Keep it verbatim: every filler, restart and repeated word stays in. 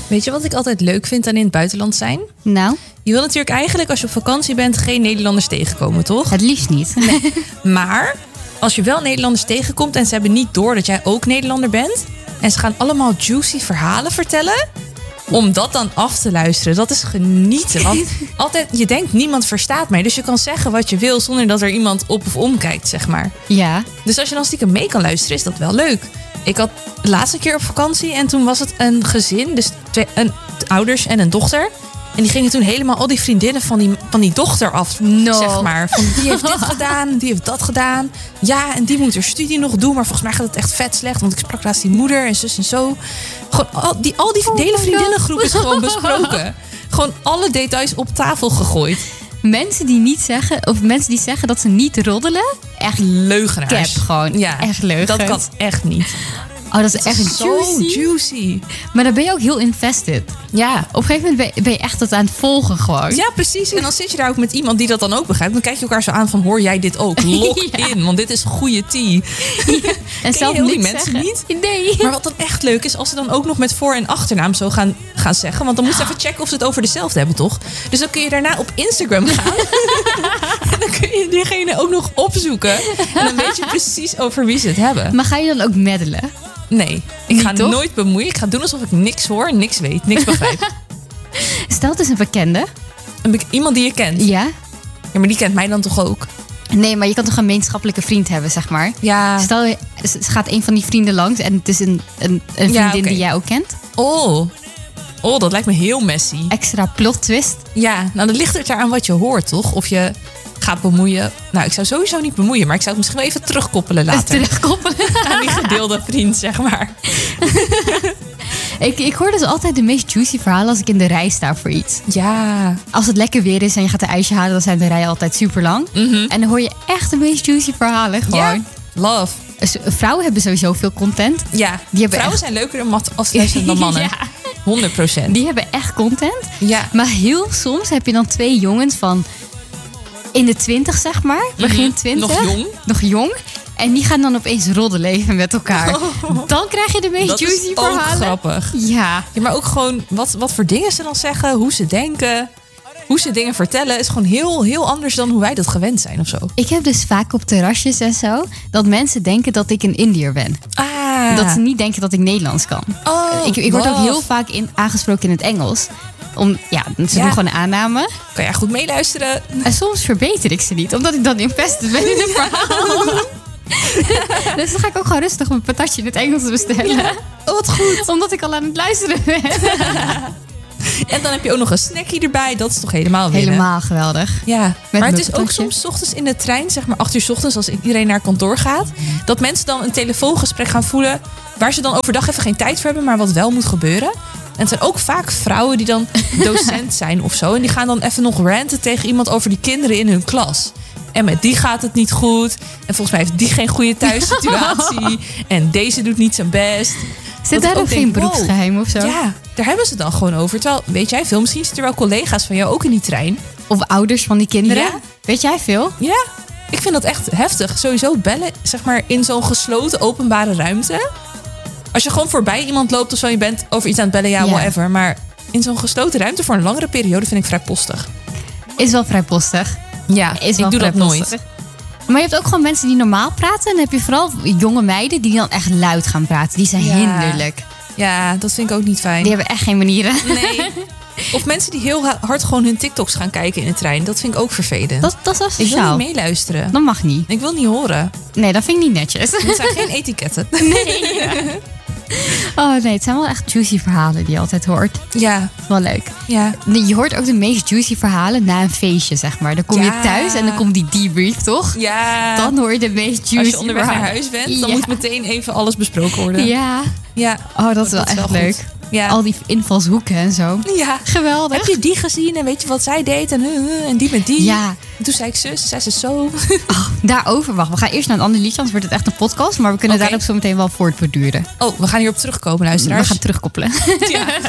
Weet je wat ik altijd leuk vind aan in het buitenland zijn? Nou? Je wil natuurlijk eigenlijk als je op vakantie bent geen Nederlanders tegenkomen, toch? Het liefst niet. Nee. Maar als je wel Nederlanders tegenkomt en ze hebben niet door dat jij ook Nederlander bent en ze gaan allemaal juicy verhalen vertellen, om dat dan af te luisteren, dat is genieten. Want altijd, je denkt niemand verstaat mij, dus je kan zeggen wat je wil zonder dat er iemand op of omkijkt, zeg maar. Ja. Dus als je dan stiekem mee kan luisteren, is dat wel leuk. Ik had de laatste keer op vakantie en toen was het een gezin, dus twee een, ouders en een dochter. En die gingen toen helemaal al die vriendinnen van die, van die dochter af, No. zeg maar. Van, die heeft dit gedaan, die heeft dat gedaan. Ja, en die moet haar studie nog doen, maar volgens mij gaat het echt vet slecht. Want ik sprak laatst die moeder en zus en zo. Gewoon al die, al die Oh hele my vriendinnengroep God. is gewoon besproken. Gewoon alle details op tafel gegooid. Mensen die niet zeggen, of mensen die zeggen dat ze niet roddelen, echt Leugenaars. cap gewoon. Ja, Echt leugen. dat kan echt niet. Oh, dat is echt Zo juicy. juicy. Maar dan ben je ook heel invested. Ja. Op een gegeven moment ben je, ben je echt dat aan het volgen gewoon. Ja, precies. En dan zit je daar ook met iemand die dat dan ook begrijpt. Dan kijk je elkaar zo aan van, hoor jij dit ook? Log Ja. in, want dit is goede tea. En zelf heel die niks mensen zeggen. niet? Nee. Maar wat dan echt leuk is, als ze dan ook nog met voor- en achternaam zo gaan, gaan zeggen. Want dan moet je even checken of ze het over dezelfde hebben, toch? Dus dan kun je daarna op Instagram gaan. En dan kun je diegene ook nog opzoeken. En dan weet je precies over wie ze het hebben. Maar ga je dan ook meddelen? Nee, ik Niet, ga toch? nooit bemoeien. Ik ga doen alsof ik niks hoor, niks weet, niks begrijp. Stel het is een bekende. Een be- Iemand die je kent. Ja. Ja, maar die kent mij dan toch ook? Nee, maar je kan toch een gemeenschappelijke vriend hebben, zeg maar. Ja. Stel, je- ze gaat een van die vrienden langs en het is een, een, een Ja, vriendin oké. die jij ook kent. Oh. Oh, dat lijkt me heel messy. Extra plot twist. Ja, nou dan ligt het eraan wat je hoort, toch? Of je gaat bemoeien. Nou, ik zou sowieso niet bemoeien, maar ik zou het misschien wel even terugkoppelen later. Terugkoppelen. Aan die gedeelde vriend, zeg maar. ik, ik hoor dus altijd de meest juicy verhalen als ik in de rij sta voor iets. Ja. Als het lekker weer is en je gaat een ijsje halen, dan zijn de rijen altijd super lang. En dan hoor je echt de meest juicy verhalen gewoon. Ja. Love. Dus vrouwen hebben sowieso veel content. Ja. Die hebben Vrouwen echt- zijn leuker in mat als luisteren dan mannen. Ja. honderd procent. Die hebben echt content. Ja. Maar heel soms heb je dan twee jongens van in de twintig, zeg maar. Begin twintig. Nog jong. Nog jong. En die gaan dan opeens roddelen met elkaar. Dan krijg je de meest Dat juicy is ook verhalen. grappig. Ja. Ja, maar ook gewoon wat, wat voor dingen ze dan zeggen, hoe ze denken, hoe ze dingen vertellen, is gewoon heel, heel anders dan hoe wij dat gewend zijn of zo. Ik heb dus vaak op terrasjes en zo dat mensen denken dat ik een Indiër ben. Ah. Dat ze niet denken dat ik Nederlands kan. Oh, ik ik word ook love. heel vaak in, aangesproken in het Engels. Om, ja, ze Ja. doen gewoon een aanname. Kan jij goed meeluisteren? En soms verbeter ik ze niet, omdat ik dan invested ben in het verhaal. Dus dan ga ik ook gewoon rustig een patatje in het Engels bestellen. Oh, wat goed. Omdat ik al aan het luisteren ben. En dan heb je ook nog een snackie erbij. Dat is toch helemaal winnen? Helemaal geweldig. Ja, Met maar het mijn is ook patatje. soms 's ochtends in de trein, zeg maar acht uur 's ochtends, als iedereen naar kantoor gaat, dat mensen dan een telefoongesprek gaan voelen waar ze dan overdag even geen tijd voor hebben, maar wat wel moet gebeuren. En het zijn ook vaak vrouwen die dan docent zijn of zo. En die gaan dan even nog ranten tegen iemand over die kinderen in hun klas. En met die gaat het niet goed. En volgens mij heeft die geen goede thuissituatie. En deze doet niet zijn best. Zit Dat daar ik ook ook geen denk, wow. beroepsgeheim of zo? Ja, daar hebben ze het dan gewoon over. Terwijl, weet jij veel? Misschien zitten er wel collega's van jou ook in die trein. Of ouders van die kinderen? Ja. Weet jij veel? Ja, ik vind dat echt heftig. Sowieso bellen, zeg maar, in zo'n gesloten openbare ruimte. Als je gewoon voorbij iemand loopt of zo, je bent over iets aan het bellen, ja, Ja. whatever. Maar in zo'n gesloten ruimte voor een langere periode vind ik vrij postig. Is wel vrij postig. Ja, Is wel ik doe vrij dat nooit. postig. Maar je hebt ook gewoon mensen die normaal praten. En dan heb je vooral jonge meiden die dan echt luid gaan praten. Die zijn Ja. hinderlijk. Ja, dat vind ik ook niet fijn. Die hebben echt geen manieren. Nee. Of mensen die heel hard gewoon hun TikToks gaan kijken in de trein. Dat vind ik ook vervelend. Dat, dat is wel ik wil sociaal. niet meeluisteren. Dat mag niet. Ik wil niet horen. Nee, dat vind ik niet netjes. Dat zijn geen etiketten. Oh nee, het zijn wel echt juicy verhalen die je altijd hoort. Ja, Dat is wel leuk. ja. Nee, je hoort ook de meest juicy verhalen na een feestje, zeg maar. Dan kom je Ja. thuis en dan komt die debrief, toch? Ja. Dan hoor je de meest juicy Als je onderweg naar verhalen. huis bent, dan Ja. moet meteen even alles besproken worden. Ja. Ja. Oh, dat is wel Dat is echt wel leuk. goed. Ja. Al die invalshoeken en zo. Ja. Geweldig. Heb je die gezien en weet je wat zij deed en, uh, uh, en die met die? Ja. En toen zei ik zus, zei ze zo. Oh, daarover, wacht. We gaan eerst naar een ander liedje, anders wordt het echt een podcast. Maar we kunnen Oké. daar ook zo meteen wel voortborduren. Oh, we gaan hierop terugkomen, We luisteraars. gaan terugkoppelen. Ja.